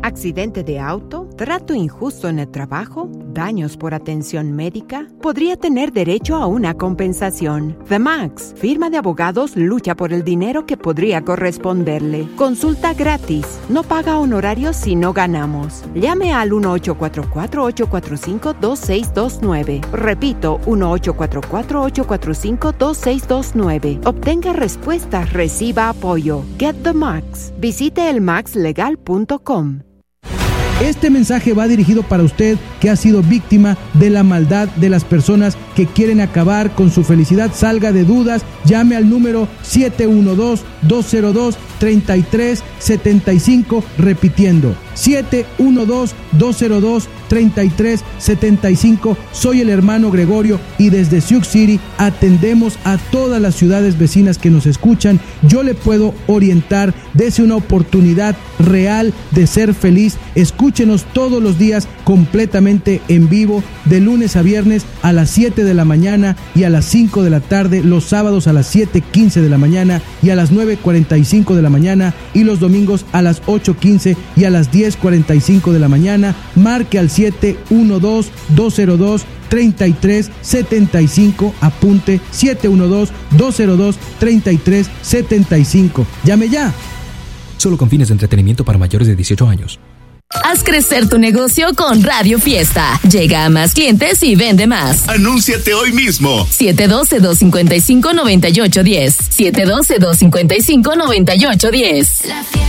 accidente de auto, trato injusto en el trabajo, daños por atención médica, podría tener derecho a una compensación. The Max, firma de abogados, lucha por el dinero que podría corresponderle. Consulta gratis. No paga honorarios si no ganamos. Llame al 1-844-845-2629. Repito, 1-844-845-2629. Obtenga respuestas, reciba apoyo. Get the Max. Visite elmaxlegal.com. Este mensaje va dirigido para usted que ha sido víctima de la maldad de las personas que quieren acabar con su felicidad. Salga de dudas, llame al número 712-202-3375, repitiendo, 712-202-3375. Soy el hermano Gregorio y desde Sioux City atendemos a todas las ciudades vecinas que nos escuchan. Yo le puedo orientar, dese una oportunidad real de ser feliz. Escúchenos todos los días completamente en vivo, de lunes a viernes a las 7 de la mañana y a las 5 de la tarde, los sábados a las 7:15 de la mañana y a las 9:45 de la mañana, y los domingos a las 8:15 y a las 10:45 de la mañana. Marque al 712-202-3375, apunte 712-202-3375. Llame ya. Solo con fines de entretenimiento para mayores de 18 años. Haz crecer tu negocio con Radio Fiesta. Llega a más clientes y vende más. Anúnciate hoy mismo. 712-255-9810. 712-255-9810.